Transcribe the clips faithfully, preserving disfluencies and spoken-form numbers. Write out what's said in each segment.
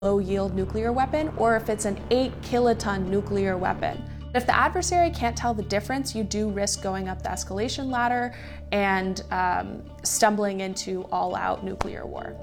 low-yield nuclear weapon or if it's an eight kiloton nuclear weapon. If the adversary can't tell the difference, you do risk going up the escalation ladder and um, stumbling into all-out nuclear war.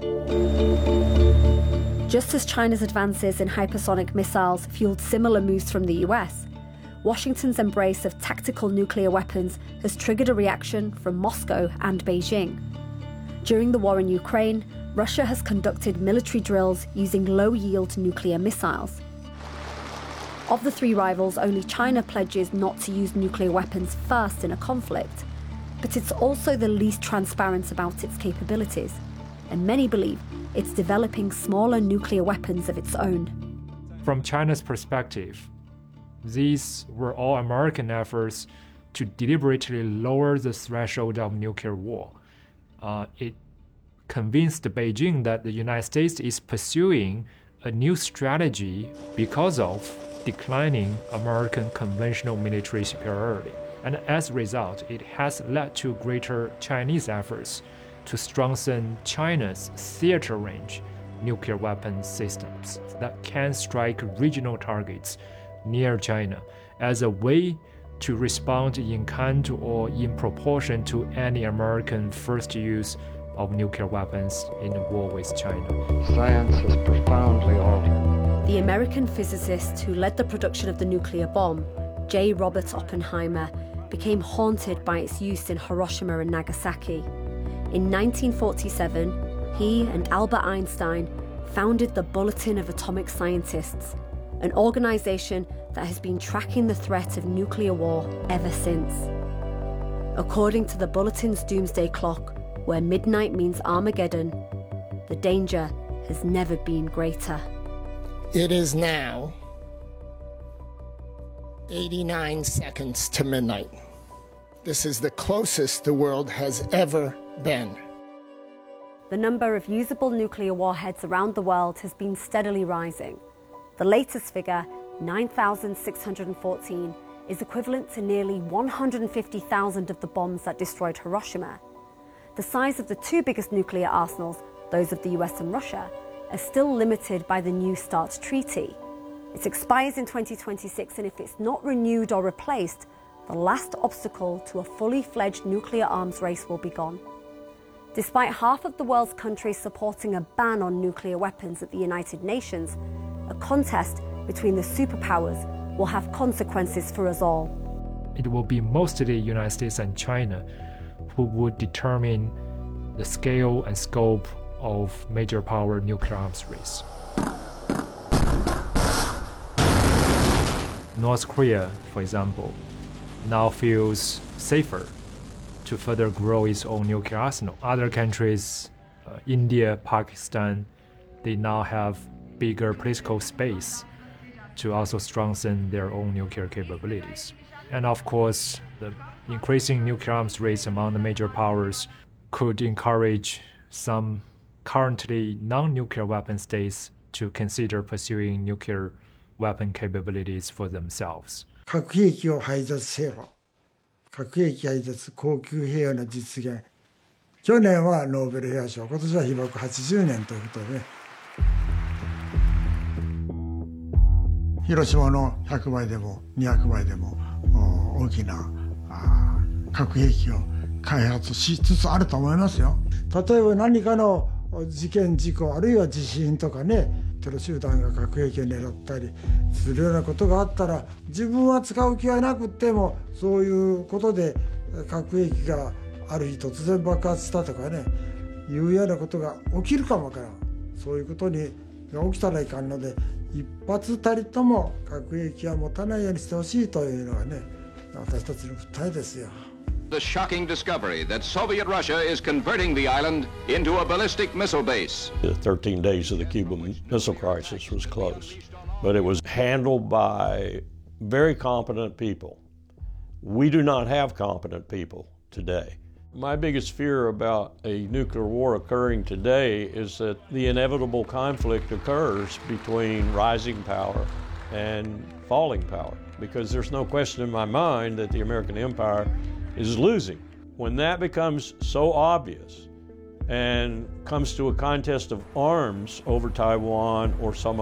Just as China's advances in hypersonic missiles fueled similar moves from the U S, Washington's embrace of tactical nuclear weapons has triggered a reaction from Moscow and Beijing. During the war in Ukraine, Russia has conducted military drills using low-yield nuclear missiles. Of the three rivals, only China pledges not to use nuclear weapons first in a conflict, but it's also the least transparent about its capabilities, and many believe it's developing smaller nuclear weapons of its own. From China's perspective, these were all American efforts to deliberately lower the threshold of nuclear war. Uh, it convinced Beijing that the United States is pursuing a new strategy because of declining American conventional military superiority. And as a result, it has led to greater Chinese efforts to strengthen China's theater range nuclear weapon systems that can strike regional targets near China as a way to respond in kind or in proportion to any American first use of nuclear weapons in a war with China. Science is profoundly altered. The American physicist who led the production of the nuclear bomb, J. Robert Oppenheimer, became haunted by its use in Hiroshima and Nagasaki. In nineteen forty-seven, he and Albert Einstein founded the Bulletin of Atomic Scientists, an organization that has been tracking the threat of nuclear war ever since. According to the Bulletin's doomsday clock, where midnight means Armageddon, the danger has never been greater. It is now eighty-nine seconds to midnight. This is the closest the world has ever been. The number of usable nuclear warheads around the world has been steadily rising. The latest figure, nine thousand six hundred fourteen, is equivalent to nearly one hundred fifty thousand of the bombs that destroyed Hiroshima. The size of the two biggest nuclear arsenals, those of the U S and Russia, are still limited by the New START treaty. It expires in twenty twenty-six, and if it's not renewed or replaced, the last obstacle to a fully fledged nuclear arms race will be gone. Despite half of the world's countries supporting a ban on nuclear weapons at the United Nations, a contest between the superpowers will have consequences for us all. It will be mostly the United States and China who would determine the scale and scope of major power nuclear arms race. North Korea, for example, now feels safer to further grow its own nuclear arsenal. Other countries, uh, India, Pakistan, they now have bigger political space to also strengthen their own nuclear capabilities. And of course, the increasing nuclear arms race among the major powers could encourage some currently non-nuclear weapon states to consider pursuing nuclear weapon capabilities for themselves. 核兵器を廃絶せよ。核兵器廃絶、恒久平和の実現。去年はノーベル平和賞、今年は被爆はちじゅうねんということでね。広島のひゃくばいでもにひゃくばいでも大きな核兵器を開発しつつあると思いますよ。例えば何かの事件事故あるいは地震とかね、テロ集団が核兵器を狙ったりするようなことがあったら、自分は使う気はなくってもそういうことで核兵器がある日突然爆発したとかね、いうようなことが起きるかもわからん。そういうことにが起きたらいかんので、一発たりとも核兵器は持たないようにしてほしいというのがね、私たちの訴えですよ。 The shocking discovery that Soviet Russia is converting the island into a ballistic missile base. The thirteen days of the Cuban Missile Crisis was close, but it was handled by very competent people. We do not have competent people today. My biggest fear about a nuclear war occurring today is that the inevitable conflict occurs between rising power and falling power, because there's no question in my mind that the American empire is losing. When that becomes so obvious and comes to a contest of arms over Taiwan or some